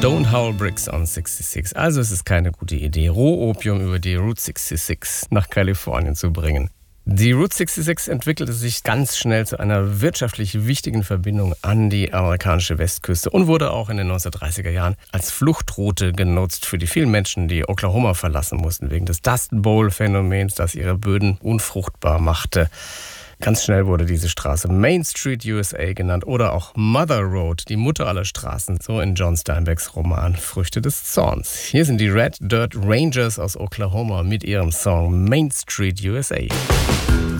Don't Howl Bricks on 66. Also es ist keine gute Idee, Rohopium über die Route 66 nach Kalifornien zu bringen. Die Route 66 entwickelte sich ganz schnell zu einer wirtschaftlich wichtigen Verbindung an die amerikanische Westküste und wurde auch in den 1930er Jahren als Fluchtroute genutzt für die vielen Menschen, die Oklahoma verlassen mussten, wegen des Dust Bowl-Phänomens, das ihre Böden unfruchtbar machte. Ganz schnell wurde diese Straße Main Street USA genannt oder auch Mother Road, die Mutter aller Straßen, so in John Steinbecks Roman Früchte des Zorns. Hier sind die Red Dirt Rangers aus Oklahoma mit ihrem Song Main Street USA.